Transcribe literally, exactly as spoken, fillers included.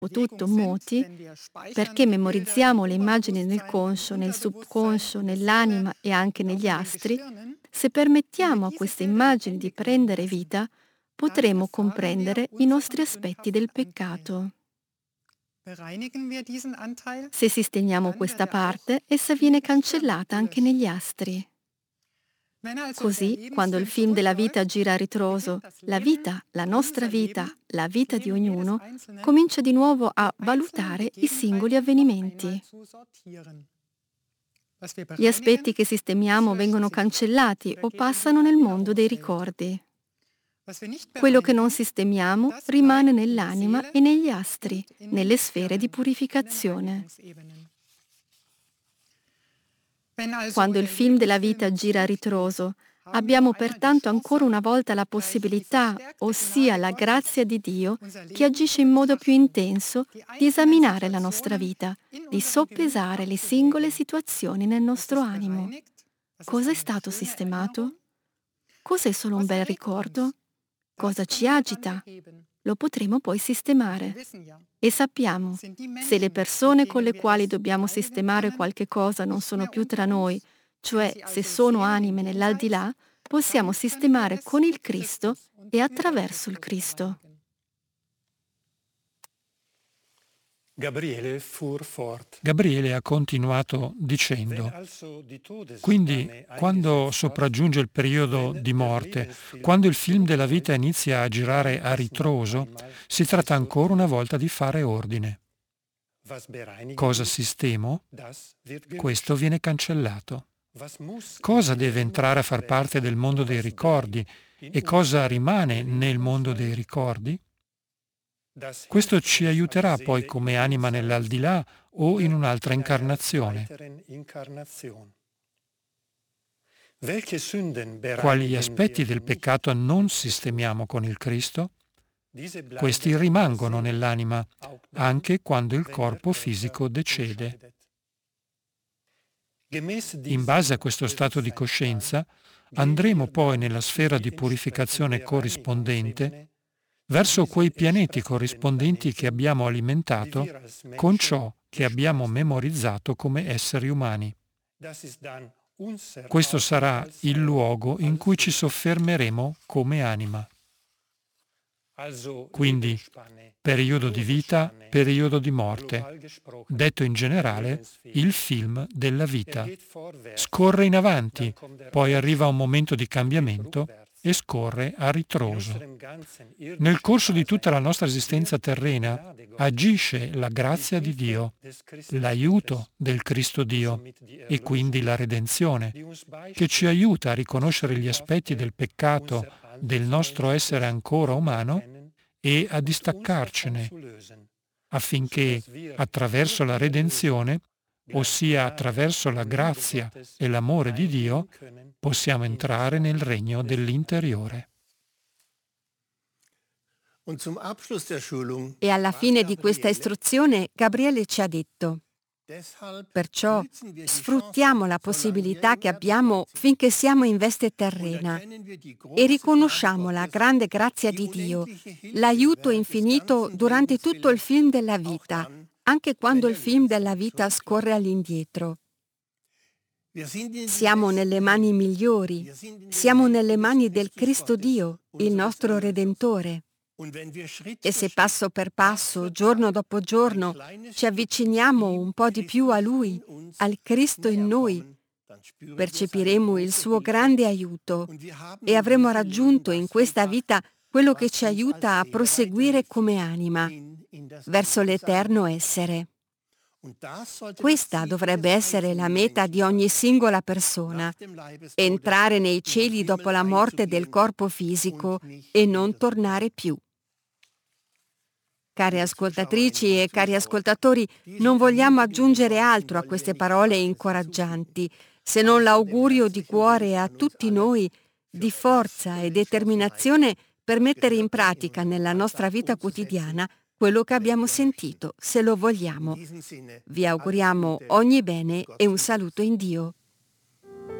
tutto moti, perché memorizziamo le immagini nel conscio, nel subconscio, nell'anima e anche negli astri, se permettiamo a queste immagini di prendere vita, potremo comprendere i nostri aspetti del peccato. Se sistemiamo questa parte, essa viene cancellata anche negli astri. Così, quando il film della vita gira a ritroso, la vita, la nostra vita, la vita di ognuno, comincia di nuovo a valutare i singoli avvenimenti. Gli aspetti che sistemiamo vengono cancellati o passano nel mondo dei ricordi. Quello che non sistemiamo rimane nell'anima e negli astri, nelle sfere di purificazione. Quando il film della vita gira a ritroso, abbiamo pertanto ancora una volta la possibilità, ossia la grazia di Dio, che agisce in modo più intenso, di esaminare la nostra vita, di soppesare le singole situazioni nel nostro animo. Cosa è stato sistemato? Cos'è solo un bel ricordo? Cosa ci agita? Lo potremo poi sistemare. E sappiamo, se le persone con le quali dobbiamo sistemare qualche cosa non sono più tra noi, cioè se sono anime nell'aldilà, possiamo sistemare con il Cristo e attraverso il Cristo. Gabriele fuhr fort. Gabriele ha continuato dicendo: quindi, quando sopraggiunge il periodo di morte, quando il film della vita inizia a girare a ritroso, si tratta ancora una volta di fare ordine. Cosa sistemo? Questo viene cancellato. Cosa deve entrare a far parte del mondo dei ricordi e cosa rimane nel mondo dei ricordi? Questo ci aiuterà poi come anima nell'aldilà o in un'altra incarnazione. Quali aspetti del peccato non sistemiamo con il Cristo? Questi rimangono nell'anima anche quando il corpo fisico decede. In base a questo stato di coscienza, andremo poi nella sfera di purificazione corrispondente verso quei pianeti corrispondenti che abbiamo alimentato con ciò che abbiamo memorizzato come esseri umani. Questo sarà il luogo in cui ci soffermeremo come anima. Quindi, periodo di vita, periodo di morte. Detto in generale, il film della vita. Scorre in avanti, poi arriva un momento di cambiamento e scorre a ritroso. Nel corso di tutta la nostra esistenza terrena agisce la grazia di Dio, l'aiuto del Cristo Dio e quindi la redenzione, che ci aiuta a riconoscere gli aspetti del peccato del nostro essere ancora umano e a distaccarcene, affinché attraverso la redenzione, ossia attraverso la grazia e l'amore di Dio, possiamo entrare nel regno dell'interiore. E alla fine di questa istruzione Gabriele ci ha detto: perciò sfruttiamo la possibilità che abbiamo finché siamo in veste terrena e riconosciamo la grande grazia di Dio, l'aiuto infinito durante tutto il film della vita, anche quando il film della vita scorre all'indietro. Siamo nelle mani migliori, siamo nelle mani del Cristo Dio, il nostro Redentore. E se passo per passo, giorno dopo giorno, ci avviciniamo un po' di più a Lui, al Cristo in noi, percepiremo il suo grande aiuto e avremo raggiunto in questa vita quello che ci aiuta a proseguire come anima, verso l'eterno essere. Questa dovrebbe essere la meta di ogni singola persona, entrare nei cieli dopo la morte del corpo fisico e non tornare più. Care ascoltatrici e cari ascoltatori, non vogliamo aggiungere altro a queste parole incoraggianti, se non l'augurio di cuore a tutti noi di forza e determinazione per mettere in pratica nella nostra vita quotidiana quello che abbiamo sentito, se lo vogliamo. Vi auguriamo ogni bene e un saluto in Dio.